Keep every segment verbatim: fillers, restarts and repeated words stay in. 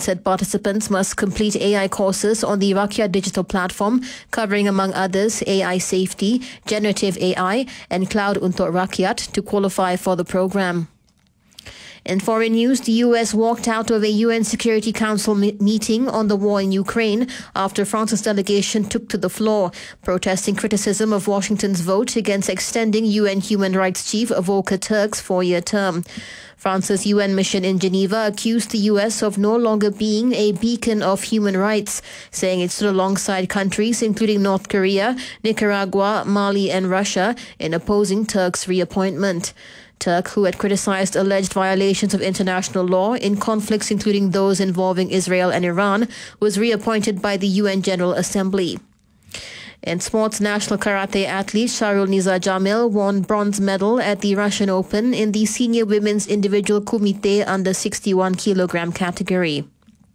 said participants must complete A I courses on the Rakyat digital platform, covering among others A I safety, generative A I and cloud untuk rakyat to qualify for the program. In foreign news, the U S walked out of a U N Security Council me- meeting on the war in Ukraine after France's delegation took to the floor, protesting criticism of Washington's vote against extending U N Human Rights Chief Volker Turk's four-year term. France's U N mission in Geneva accused the U S of no longer being a beacon of human rights, saying it stood alongside countries including North Korea, Nicaragua, Mali and Russia in opposing Turk's reappointment. Turk, who had criticized alleged violations of international law in conflicts including those involving Israel and Iran, was reappointed by the U N General Assembly. In sports, national karate athlete Shahrul-Niza Jamil won bronze medal at the Russian Open in the senior women's individual kumite under sixty-one kilogram category.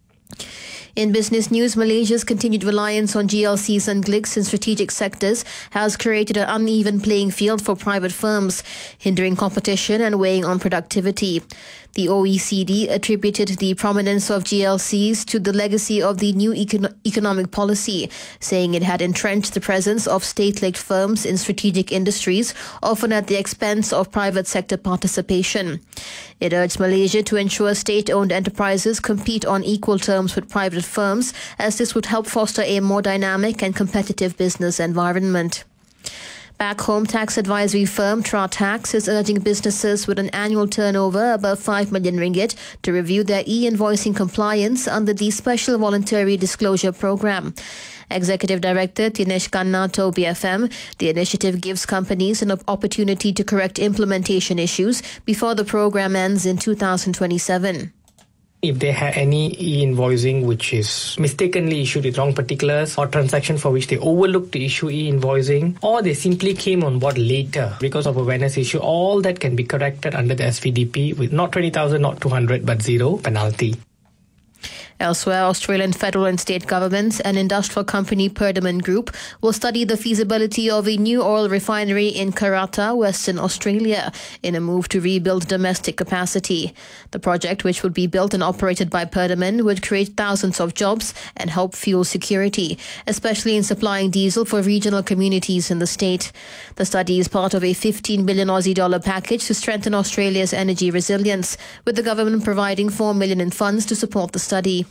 In business news, Malaysia's continued reliance on G L Cs and G L I Cs in strategic sectors has created an uneven playing field for private firms, hindering competition and weighing on productivity. The O E C D attributed the prominence of G L Cs to the legacy of the new econ- economic policy, saying it had entrenched the presence of state-led firms in strategic industries, often at the expense of private sector participation. It urged Malaysia to ensure state-owned enterprises compete on equal terms with private firms, as this would help foster a more dynamic and competitive business environment. Back home, tax advisory firm TraTax is urging businesses with an annual turnover above five million ringgit to review their e-invoicing compliance under the Special Voluntary Disclosure Program. Executive Director Tinesh Khanna told B F M the initiative gives companies an opportunity to correct implementation issues before the program ends in two thousand twenty-seven. If they have any e-invoicing which is mistakenly issued with wrong particulars, or transaction for which they overlooked to issue e-invoicing, or they simply came on board later because of awareness issue, all that can be corrected under the S V D P with not twenty thousand, not two hundred, but zero penalty. Elsewhere, Australian federal and state governments and industrial company Perdaman Group will study the feasibility of a new oil refinery in Karratha, Western Australia, in a move to rebuild domestic capacity. The project, which would be built and operated by Perdaman, would create thousands of jobs and help fuel security, especially in supplying diesel for regional communities in the state. The study is part of a fifteen billion Aussie dollar package to strengthen Australia's energy resilience, with the government providing four million in funds to support the study.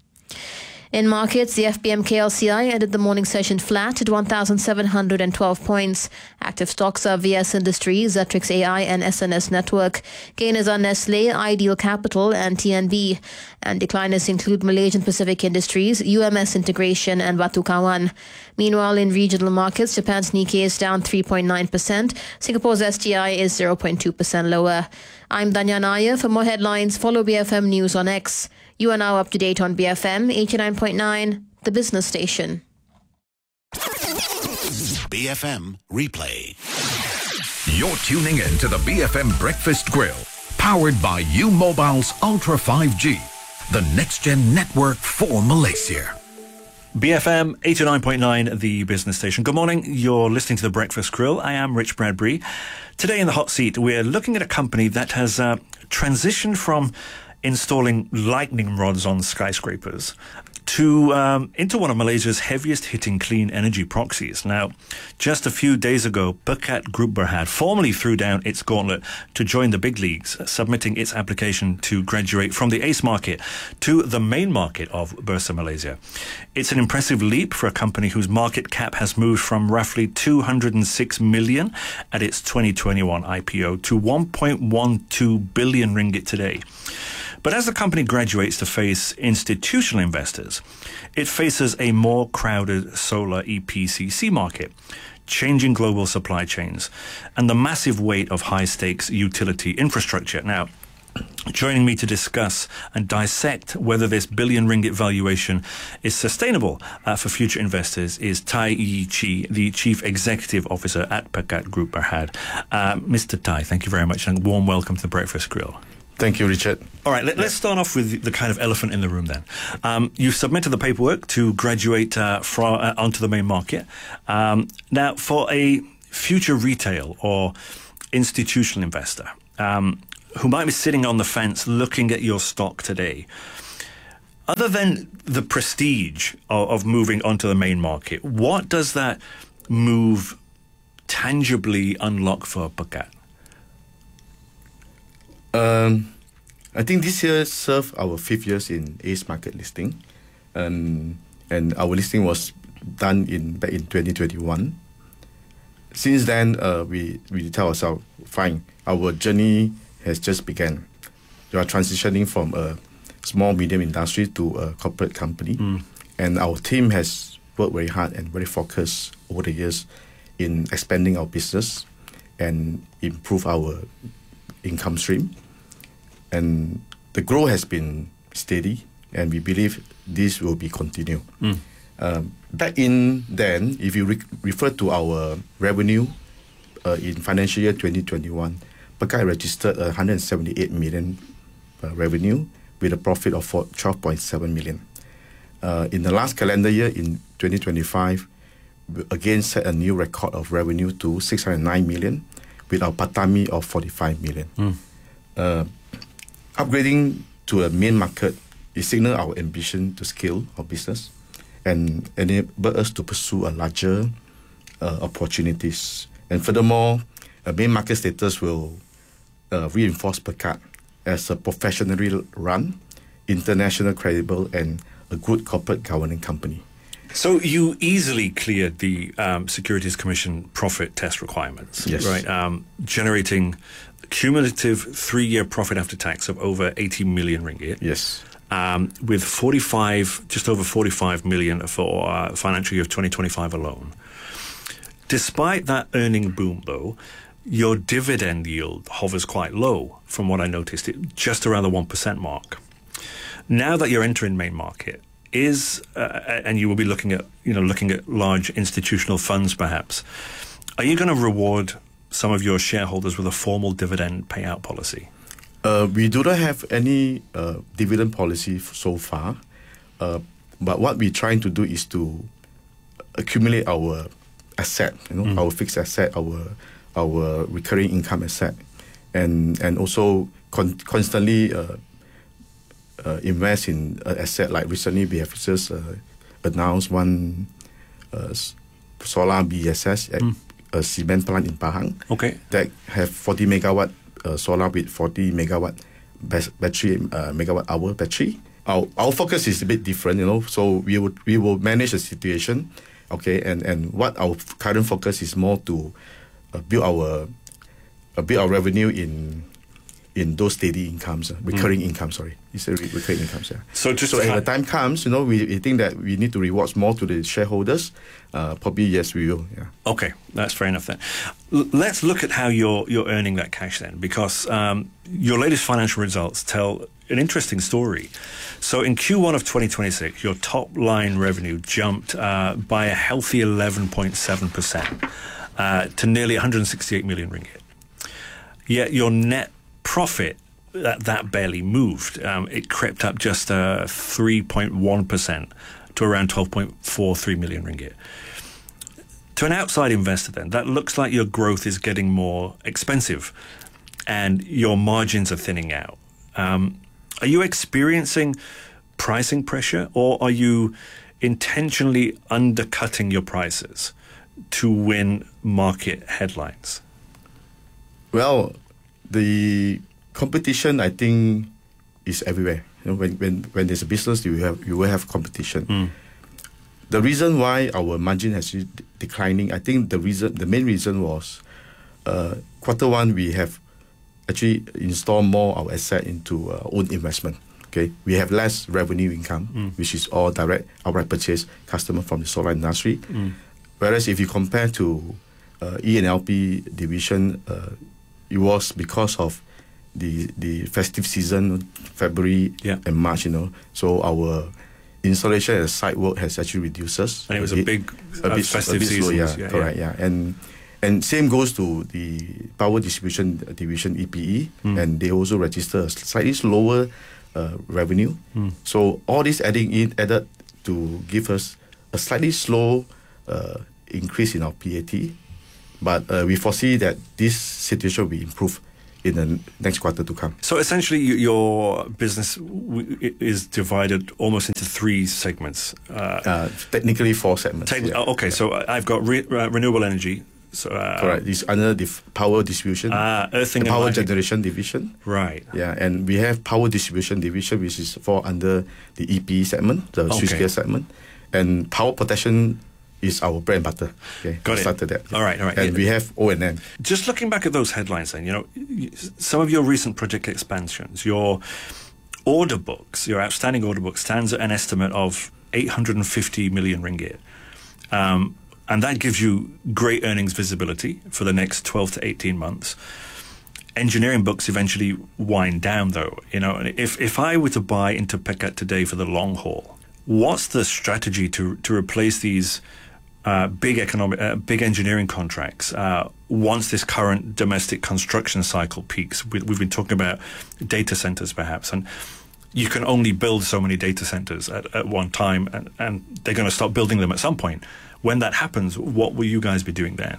In markets, the F B M K L C I ended the morning session flat at one thousand seven hundred twelve points. Active stocks are V S Industries, Zetrix A I and S N S Network. Gainers are Nestle, Ideal Capital and T N B. And decliners include Malaysian Pacific Industries, U M S Integration and Batu Kawan. Meanwhile, in regional markets, Japan's Nikkei is down three point nine percent. Singapore's S T I is zero point two percent lower. I'm Danya Nair. For more headlines, follow B F M News on X. You are now up to date on B F M eighty-nine point nine, the business station. B F M Replay. You're tuning in to the B F M Breakfast Grill, powered by U Mobile's Ultra five G, the next-gen network for Malaysia. B F M eighty-nine point nine, the business station. Good morning. You're listening to The Breakfast Grill. I am Rich Bradbury. Today in the hot seat, we're looking at a company that has uh, transitioned from installing lightning rods on skyscrapers to um, into one of Malaysia's heaviest hitting clean energy proxies. Now, just a few days ago, Pekat Group Berhad formally threw down its gauntlet to join the big leagues, submitting its application to graduate from the ACE market to the main market of Bursa Malaysia. It's an impressive leap for a company whose market cap has moved from roughly two hundred six million at its twenty twenty-one I P O to one point one two billion ringgit today. But as the company graduates to face institutional investors, it faces a more crowded solar E P C C market, changing global supply chains, and the massive weight of high-stakes utility infrastructure. Now, joining me to discuss and dissect whether this billion ringgit valuation is sustainable uh, for future investors is Tai Yi Chi, the Chief Executive Officer at Pekat Group Berhad. Uh, Mister Tai, thank you very much, and a warm welcome to the Breakfast Grill. Thank you, Richard. All right, let, let's start off with the kind of elephant in the room then. Um, you've submitted the paperwork to graduate uh, from, uh, onto the main market. Um, now, for a future retail or institutional investor um, who might be sitting on the fence looking at your stock today, Other than the prestige of, of moving onto the main market, what does that move tangibly unlock for Pekat? Um, I think this year served our fifth years in Ace Market listing, and and our listing was done in back in twenty twenty-one. Since then, uh, we we tell ourselves, fine, our journey has just begun. We are transitioning from a small medium industry to a corporate company, mm. and our team has worked very hard and very focused over the years in expanding our business and improve our income stream. And the growth has been steady, and we believe this will be continued. Mm. Um, back in then, if you re- refer to our revenue uh, in financial year twenty twenty-one, Pekat registered one hundred seventy-eight million uh, revenue with a profit of twelve point seven million. Uh, in the last calendar year, in twenty twenty-five, we again set a new record of revenue to six hundred nine million with our PATAMI of forty-five million. Mm. Uh, upgrading to a main market is signal our ambition to scale our business and enable us to pursue a larger uh, opportunities. And furthermore, a main market status will uh, reinforce Pekat as a professionally run, international credible, and a good corporate governing company. So you easily cleared the um, Securities Commission profit test requirements, yes. right? Um, generating cumulative three-year profit after tax of over eighty million ringgit. Yes. Um, with forty-five, just over forty-five million for uh, financial year of twenty twenty-five alone. Despite that earning boom, though, your dividend yield hovers quite low, from what I noticed, it just around the one percent mark. Now that you're entering main market, is uh, and you will be looking at, you know, looking at large institutional funds, perhaps, are you going to reward some of your shareholders with a formal dividend payout policy? Uh, we do not have any uh, dividend policy f- so far, uh, but what we're trying to do is to accumulate our asset, you know, mm. our fixed asset, our our recurring income asset, and and also con- constantly uh, uh, invest in an asset. Like recently, we have just uh, announced one uh, solar B S S at mm. a cement plant in Pahang. Okay, that have forty megawatt. Uh, solar with forty megawatt battery, uh, megawatt hour battery. Our our focus is a bit different, you know. So we would we will manage the situation, okay. And, and what our current focus is more to uh, build our uh, build our revenue in in those steady incomes, uh, recurring mm. income. Sorry, it's a re- recurring incomes. Yeah. So just so, when the time comes, you know, we, we think that we need to reward more to the shareholders. Uh, probably yes, we will. Yeah. Okay, that's fair enough then. L- let's look at how you're you're earning that cash then, because um, your latest financial results tell an interesting story. So in Q one of twenty twenty-six, your top line revenue jumped uh, by a healthy eleven point seven percent uh, to nearly one hundred sixty-eight million ringgit. Yet your net profit, that, that barely moved. Um, it crept up just uh, three point one percent to around twelve point four three million ringgit. To an outside investor then, that looks like your growth is getting more expensive and your margins are thinning out. Um, are you experiencing pricing pressure, or are you intentionally undercutting your prices to win market headlines? Well, the competition, I think, is everywhere. You know, when, when, when there's a business, you have you will have competition. Mm. The reason why our margin has been declining, I think the reason, the main reason was uh, quarter one we have actually installed more our asset into uh, own investment. Okay, we have less revenue income, mm. which is all direct outright purchase customer from the solar industry. Mm. Whereas if you compare to uh, E and L P division, uh, it was because of the the festive season, February yeah. and March, you know. So our installation and site work has actually reduced us. And it was a, a big a uh, bit, festive a bit season. Slow, yeah, yeah, correct, yeah. yeah. And and same goes to the power distribution division, E P E, mm. and they also register a slightly slower uh, revenue. Mm. So all this adding in added to give us a slightly slow uh, increase in our P A T. But uh, we foresee that this situation will improve in the next quarter to come. So essentially, y- your business w- i- is divided almost into three segments. Uh, Uh, technically, four segments. Techni- yeah. oh, okay, so I've got re- uh, renewable energy. So, uh, Correct. It's under the f- power distribution, Ah, earthing the and power lighting. generation division. Right. Yeah, and we have power distribution division, which is fall under the E P segment, the Okay. switchgear segment, and power protection is our bread and butter. Okay, Got we it. started that. All right, all right. And Yeah. we have O and M. Just looking back at those headlines, then, you know, y- some of your recent project expansions, your order books, your outstanding order book stands at an estimate of eight hundred fifty million ringgit. Um, and that gives you great earnings visibility for the next twelve to eighteen months. Engineering books eventually wind down, though. You know, and if, if I were to buy into Pekat today for the long haul, what's the strategy to, to replace these Uh, big economic, uh, big engineering contracts uh, once this current domestic construction cycle peaks? We, we've been talking about data centers, perhaps, and you can only build so many data centers at, at one time, and, and they're going to stop building them at some point. When that happens, what will you guys be doing then?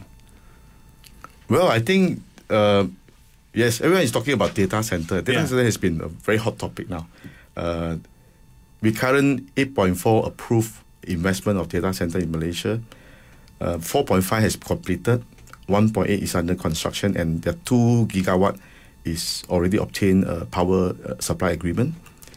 Well, I think uh, yes, everyone is talking about data center. Data Yeah. center has been a very hot topic now. Uh, we current eight point four approved investment of data center in Malaysia. Uh, four point five has completed, one point eight is under construction, and the two gigawatt is already obtained a power uh, supply agreement.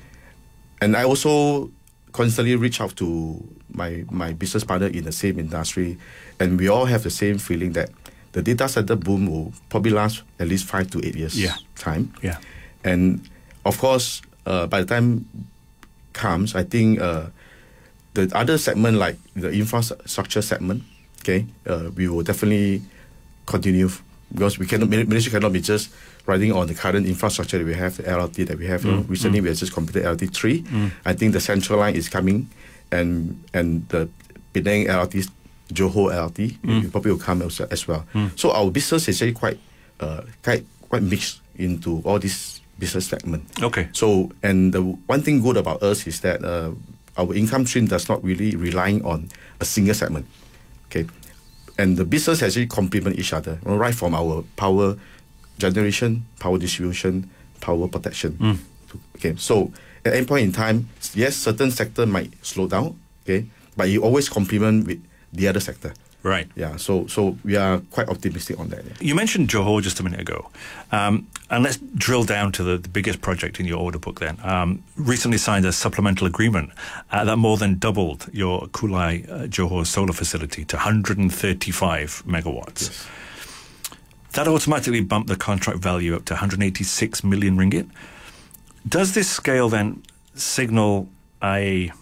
And I also constantly reach out to my, my business partner in the same industry, and we all have the same feeling that the data center boom will probably last at least five to eight years Yeah. time. Yeah. And of course, uh, by the time comes, I think uh, the other segment, like the infrastructure segment, okay, uh, we will definitely continue f- because we cannot, Malaysia cannot be just riding on the current infrastructure that we have, the L R T that we have. You know, recently, we have just completed L R T three. I think the central line is coming, and and the Penang L R T, Johor L R T, it probably will come as, as well. So our business is actually quite, uh, quite, quite mixed into all these business segment. Okay. So, and the one thing good about us is that uh, our income stream does not really relying on a single segment. Okay, and the business actually complement each other, you know, right from our power generation, power distribution, power protection. Mm. Okay, so at any point in time, yes, certain sector might slow down. Okay, but you always complement with the other sector. Right. Yeah, so so we are quite optimistic on that. Yeah. You mentioned Johor just a minute ago. Um, and let's drill down to the, the biggest project in your order book then. Um, recently signed a supplemental agreement uh, that more than doubled your Kulai uh, Johor solar facility to one hundred thirty-five megawatts. Yes. That automatically bumped the contract value up to one hundred eighty-six million ringgit. Does this scale then signal a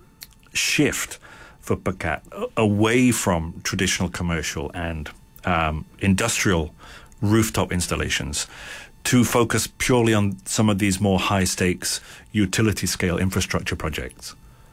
shift for Pekat away from traditional commercial and um, industrial rooftop installations to focus purely on some of these more high-stakes utility-scale infrastructure projects?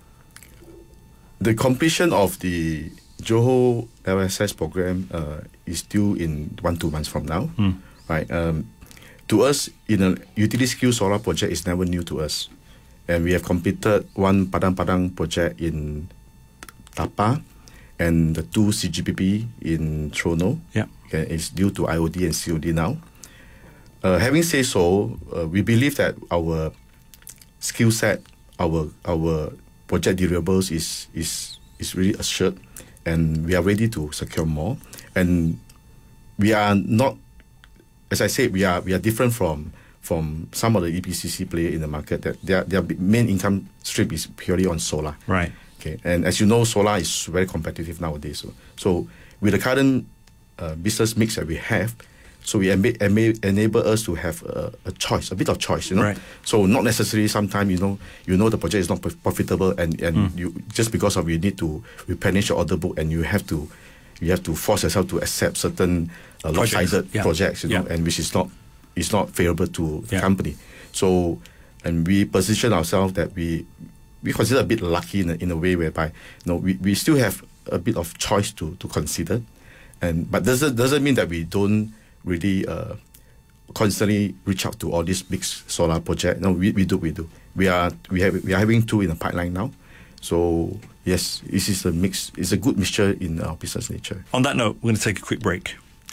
The completion of the Johor L S S program uh, is due in one, two months from now. Mm. Right. Um, to us, in a utility-scale solar project is never new to us. And we have completed one Padang-Padang project in Tapa and the two C G P P in Trono. Yeah. Okay, it's due to I O D and C O D now. Uh, having said so, uh, we believe that our skill set, our our project deliverables is is is really assured, and we are ready to secure more. And we are not, as I said, we are we are different from from some of the E P C C player in the market. That their their main income stream is purely on solar. Right. Okay, and as you know, solar is very competitive nowadays. So, so with the current uh, business mix that we have, so we ena- ena- enable us to have a, a choice, a bit of choice, you know. Right. So not necessarily sometimes you know you know the project is not prof- profitable, and and Mm. you just because of you need to replenish your order book, and you have to you have to force yourself to accept certain uh, Projects, lopsided yeah. projects, you know, Yeah. and which is not is not favorable to the Yeah. company. So, and we position ourselves that we. We consider a bit lucky in a, in a way whereby, you know, we, we still have a bit of choice to, to consider, and but doesn't doesn't mean that we don't really uh, constantly reach out to all these big solar projects. No, we, we do we do. We are we have we are having two in the pipeline now, so yes, this is a mix. It's a good mixture in our business nature. On that note, we're going to take a quick break.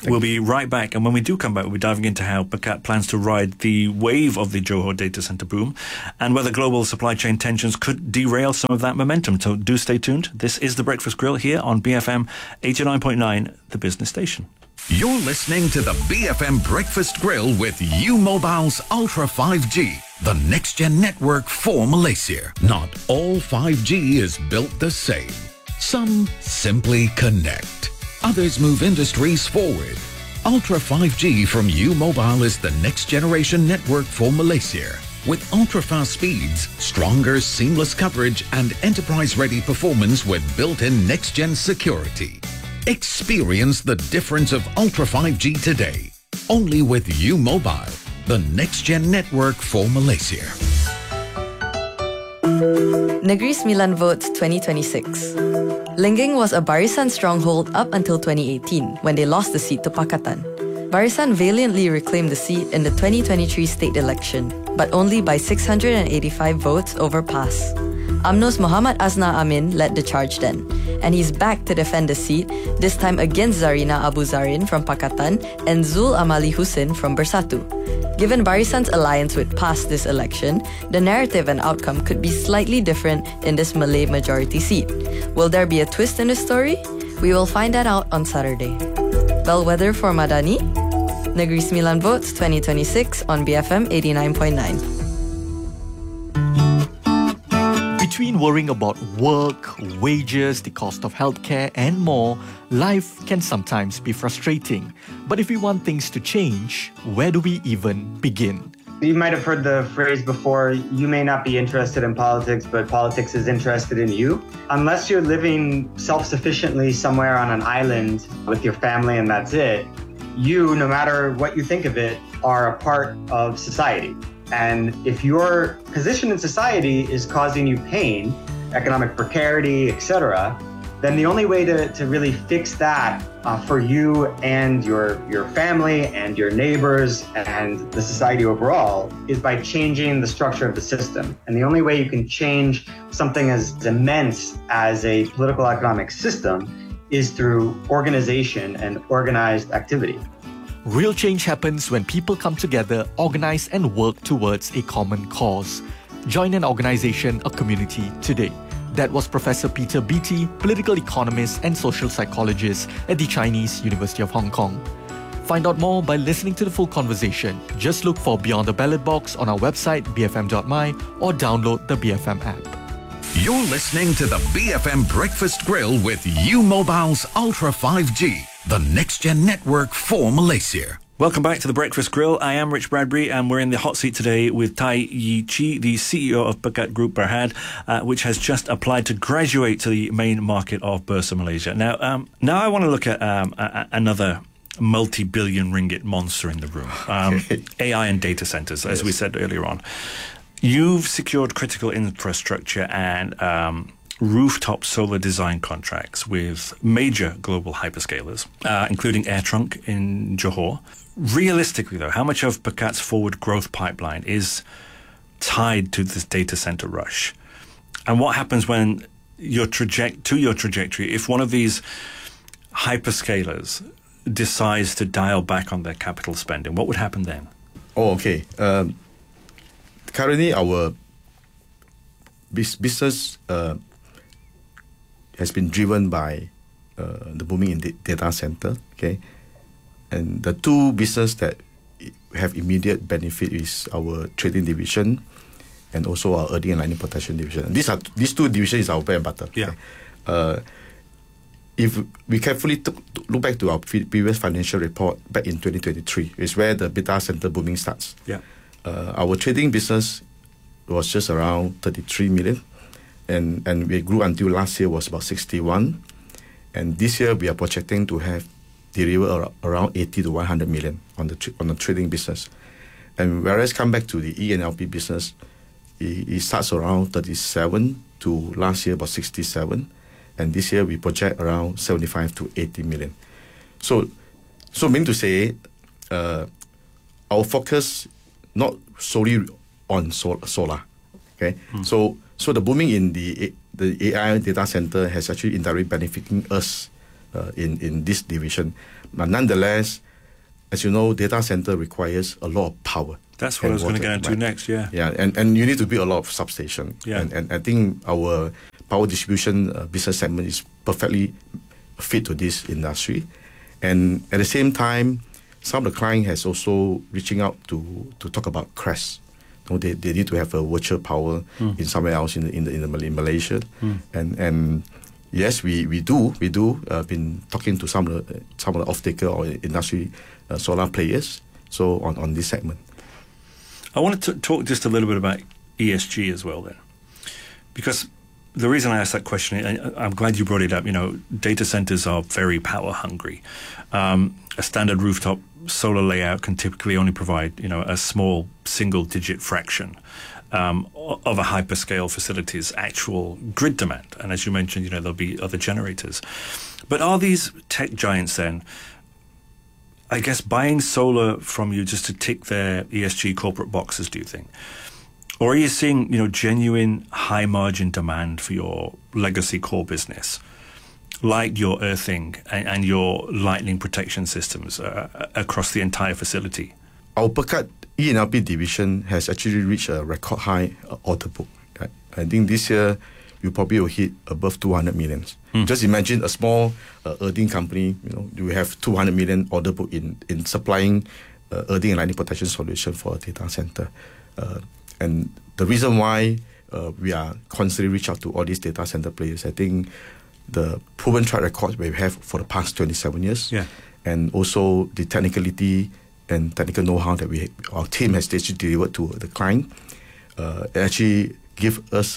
We'll be right back, and when we do come back, we'll be diving into how Pekat plans to ride the wave of the Johor data center boom and whether global supply chain tensions could derail some of that momentum. So do stay tuned. This is The Breakfast Grill here on B F M eighty-nine point nine, the business station. You're listening to the B F M Breakfast Grill with U Mobile's Ultra five G, the next-gen network for Malaysia. Not all five G is built the same. Some simply connect. Others move industries forward. Ultra five G from U Mobile is the next-generation network for Malaysia. With ultra-fast speeds, stronger seamless coverage, and enterprise-ready performance with built-in next-gen security. Experience the difference of Ultra five G today. Only with U Mobile, the next-gen network for Malaysia. Negeri Sembilan Votes twenty twenty-six. Lingging was a Barisan stronghold up until twenty eighteen, when they lost the seat to Pakatan. Barisan valiantly reclaimed the seat in the twenty twenty-three state election, but only by six hundred eighty-five votes over PAS. UMNO's Muhammad Azna Amin led the charge then, and he's back to defend the seat, this time against Zarina Abu Zarin from Pakatan and Zul Amali Hussein from Bersatu. Given Barisan's alliance with PAS this election, the narrative and outcome could be slightly different in this Malay majority seat. Will there be a twist in the story? We will find that out on Saturday. Bellwether for Madani, Negeri Sembilan Votes twenty twenty-six on B F M eighty-nine point nine. Between worrying about work, wages, the cost of healthcare, and more, life can sometimes be frustrating. But if we want things to change, where do we even begin? You might have heard the phrase before, you may not be interested in politics, but politics is interested in you. Unless you're living self-sufficiently somewhere on an island with your family and that's it, you, no matter what you think of it, are a part of society. And if your position in society is causing you pain, economic precarity, et cetera, then the only way to, to really fix that uh, for you and your, your family and your neighbors and the society overall is by changing the structure of the system. And the only way you can change something as immense as a political economic system is through organization and organized activity. Real change happens when people come together, organize and work towards a common cause. Join an organization, a community today. That was Professor Peter Beattie, political economist and social psychologist at the Chinese University of Hong Kong. Find out more by listening to the full conversation. Just look for Beyond the Ballot Box on our website b f m dot m y or download the B F M app. You're listening to the B F M Breakfast Grill with U Mobile's Ultra five G, the next-gen network for Malaysia. Welcome back to the Breakfast Grill. I am Rich Bradbury, and we're in the hot seat today with Tai Yi Chi, the C E O of Pekat Group Berhad, uh, which has just applied to graduate to the main market of Bursa Malaysia. Now, um, now I want to look at um, a- a- another multi-billion ringgit monster in the room, um, A I and data centers, as yes. we said earlier on. You've secured critical infrastructure and um, rooftop solar design contracts with major global hyperscalers, uh, including AirTrunk in Johor. Realistically, though, how much of Pekat's forward growth pipeline is tied to this data center rush? And what happens when your traject- to your trajectory, if one of these hyperscalers decides to dial back on their capital spending, what would happen then? Oh, okay. Um, currently, our bis- business uh, has been driven by uh, the booming in da- data center. Okay, and the two business that have immediate benefit is our trading division and also our earning and liability protection division. These are these two divisions is our bread and butter. Yeah. Okay? Uh, if we carefully took, look back to our previous financial report back in twenty twenty-three, is where the data center booming starts. Yeah. Uh, our trading business was just around thirty-three million, and and we grew until last year was about sixty-one, and this year we are projecting to have deliver around eighty to one hundred million on the tra- on the trading business, and whereas come back to the E and L P business, it, it starts around thirty-seven to last year about sixty-seven. And this year we project around seventy-five to eighty million. So, so mean to say, uh, our focus not solely on sol- solar. Okay, hmm. so so the booming in the the A I data center has actually indirectly benefiting us uh, in in this division. But nonetheless, as you know, data center requires a lot of power. That's what I was going to get into right? next. Yeah, yeah, and, and you need to build a lot of substation. Yeah, and, and I think our power distribution uh, business segment is perfectly fit to this industry. And at the same time, some of the client has also reaching out to to talk about C R E S. You know, they, they need to have a virtual power mm. in somewhere else in the, in the, in, the, in Malaysia, mm. and and yes, we, we do we do uh, been talking to some of the some of the off taker or industry uh, solar players. So on, on this segment, I wanted to talk just a little bit about E S G as well, then, because the reason I asked that question, and I'm glad you brought it up. You know, data centers are very power hungry. Um, a standard rooftop solar layout can typically only provide, you know, a small single-digit fraction um, of a hyperscale facility's actual grid demand. And as you mentioned, you know, there'll be other generators. But are these tech giants then, I guess, buying solar from you just to tick their E S G corporate boxes, do you think? Or are you seeing, you know, genuine high margin demand for your legacy core business, like your earthing and, and your lightning protection systems uh, across the entire facility? Our Pekat E and L P division has actually reached a record high uh, order book. Right? I think this year you probably will hit above two hundred million. Mm. Just imagine a small uh, earthing company, you know, you have two hundred million order book in, in supplying uh, earthing and lightning protection solution for a data center. Uh, And the reason why uh, we are constantly reach out to all these data center players, I think the proven track record we have for the past twenty-seven years, yeah. and also the technicality and technical know-how that we our team has actually delivered to the client, uh, actually give us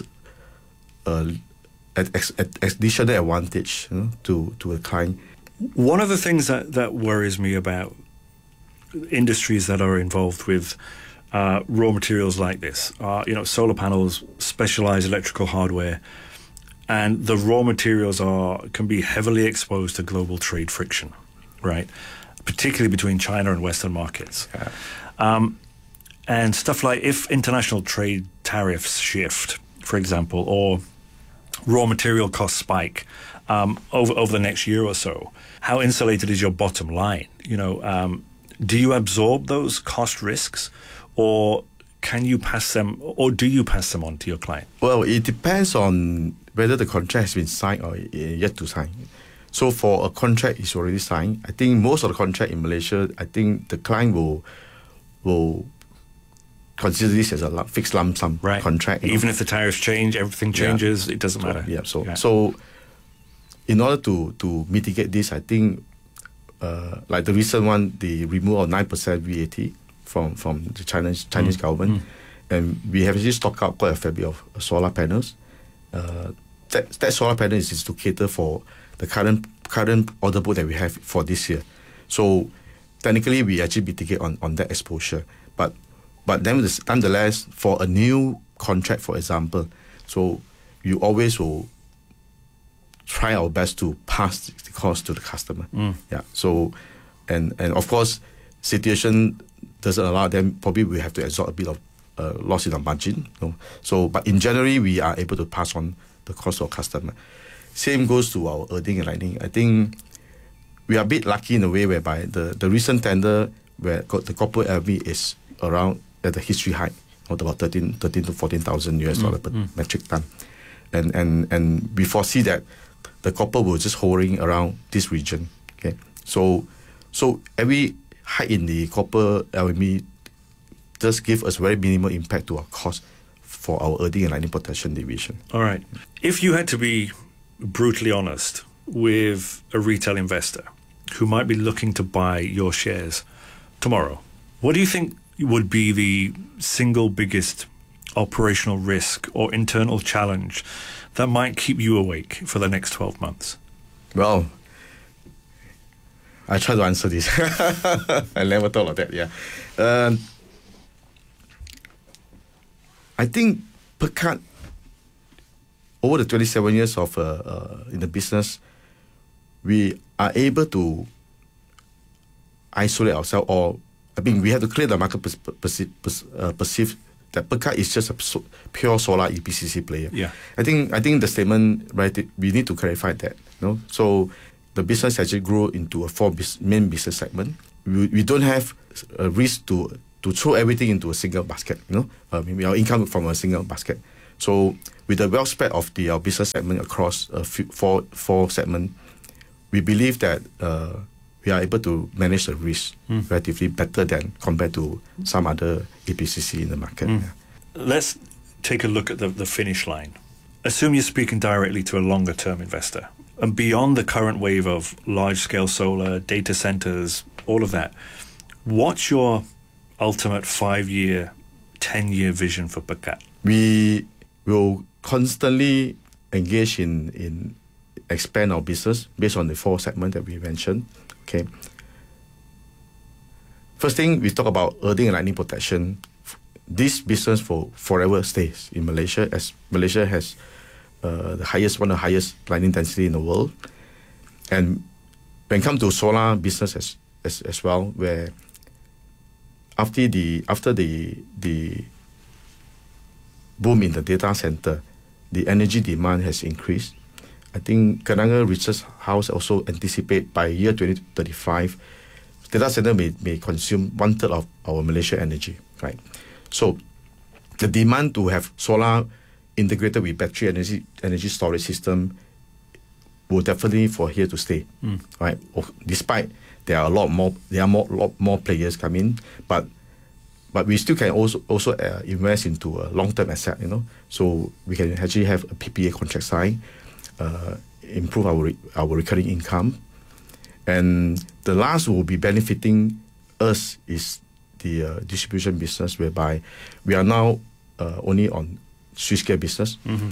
uh, an additional advantage, you know, to to the client. One of the things that, that worries me about industries that are involved with Uh, raw materials like this, uh, you know, solar panels, specialized electrical hardware, and the raw materials are can be heavily exposed to global trade friction, right? Particularly between China and Western markets. Yeah. Um, and stuff like if international trade tariffs shift, for example, or raw material costs spike um, over over the next year or so, how insulated is your bottom line? You know, um, do you absorb those cost risks? Or can you pass them, or do you pass them on to your client? Well, it depends on whether the contract has been signed or yet to sign. So for a contract is already signed, I think most of the contract in Malaysia, I think the client will will consider this as a fixed lump sum right. contract. Even know. if the tariffs change, everything changes, yeah. it doesn't so, matter. Yeah. So yeah. so in order to to mitigate this, I think uh, like the recent one, the removal of nine percent V A T. From, from the Chinese Chinese mm. government, mm. and we have actually stocked up quite a fair bit of solar panels. Uh, that that solar panel is, is to cater for the current current order book that we have for this year. So technically, we actually mitigate on, on that exposure. But but then nonetheless, for a new contract, for example, so you always will try our best to pass the cost to the customer. Mm. Yeah. So and and of course, situation doesn't allow them, probably we have to absorb a bit of uh, loss in our margin. You know? So, but in January, we are able to pass on the cost to our customer. Same goes to our earthing and lightning. I think we are a bit lucky in a way whereby the, the recent tender where the copper L V is around at the history high, of about thirteen, thirteen to fourteen thousand U S dollar per mm. metric ton. And, and, and we foresee that the copper will just hovering around this region. Okay, So, so every hike in the copper L M E does give us very minimal impact to our cost for our earthing and lightning protection division. All right. If you had to be brutally honest with a retail investor who might be looking to buy your shares tomorrow, what do you think would be the single biggest operational risk or internal challenge that might keep you awake for the next twelve months? Well, I try to answer this. I never thought of that, yeah. Um, I think Pekat, over the twenty-seven years of uh, uh, in the business, we are able to isolate ourselves, or I mean, we have to clear the market pers- perceive, pers- uh, perceive that Pekat is just a so, pure solar E P C C player. Yeah. I think I think the statement, right, we need to clarify that. You know? So the business actually grew into a four bis- main business segment. We, we don't have a risk to to throw everything into a single basket. You know, uh, maybe our income from a single basket. So with the well spread of the our business segment across a few, four four segment, we believe that uh, we are able to manage the risk mm. relatively better than compared to some other A P C C in the market. Mm. Yeah. Let's take a look at the, the finish line. Assume you're speaking directly to a longer-term investor. And beyond the current wave of large-scale solar, data centers, all of that, what's your ultimate five-year, ten-year vision for Pekat? We will constantly engage in, in expand our business based on the four segments that we mentioned. Okay. First thing, we talk about earthing and lightning protection. This business for forever stays in Malaysia, as Malaysia has uh, the highest, one of the highest lightning density in the world. And when it comes to solar business as, as as well, where after the after the the boom in the data center, the energy demand has increased. I think Kenanga Research House also anticipate by year twenty thirty-five, data center may, may consume one third of our Malaysia energy, right? So the demand to have solar integrated with battery energy energy storage system will definitely for here to stay, mm. right? Despite there are a lot more, there are more lot more players coming, but but we still can also also uh, invest into a long term asset, you know. So we can actually have a P P A contract signed, uh, improve our re- our recurring income, and the last will be benefiting us is the uh, distribution business, whereby we are now uh, only on switchgear business. Mm-hmm.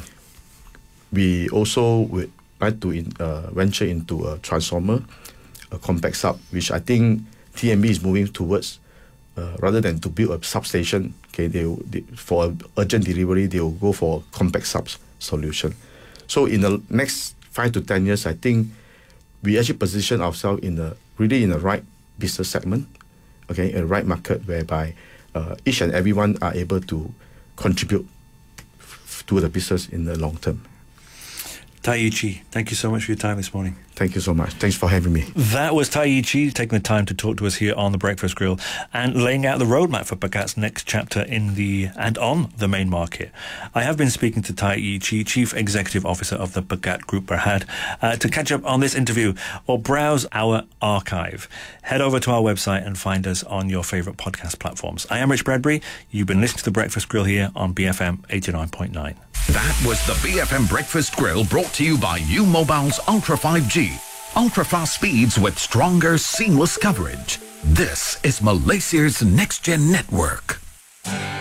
We also would like to in, uh, venture into a transformer, a compact sub, which I think T M B is moving towards. Uh, rather than to build a substation, okay, they, they for urgent delivery they will go for compact subs solution. So in the next five to ten years, I think we actually position ourselves in the really in the right business segment, okay, a right market whereby uh, each and everyone are able to contribute f- to the business in the long term. Tai Yi Chi, thank you so much for your time this morning. Thank you so much. Thanks for having me. That was Tai Yi Chi taking the time to talk to us here on the Breakfast Grill and laying out the roadmap for Pekat's next chapter in the and on the main market. I have been speaking to Tai Yi Chi, Chief Executive Officer of the Pekat Group Berhad. Uh, to catch up on this interview or browse our archive, head over to our website and find us on your favourite podcast platforms. I am Rich Bradbury. You've been listening to the Breakfast Grill here on B F M eighty-nine point nine. That was the B F M Breakfast Grill, brought to you by U Mobile's Ultra five G. Ultra fast speeds with stronger, seamless coverage. This is Malaysia's next-gen network.